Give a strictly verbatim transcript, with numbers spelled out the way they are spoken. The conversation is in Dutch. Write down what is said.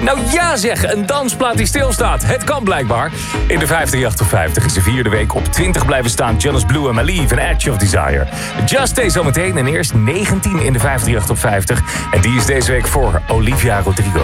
Nou ja zeg, een dansplaat die stilstaat. Het kan blijkbaar. In de vijftigjacht Top vijftig is de vierde week op twintig blijven staan. Jonas Blue en Malieve en Edge of Desire. Just Stay zometeen en eerst negentien in de vijftigjacht Top vijftig. En die is deze week voor Olivia Rodrigo.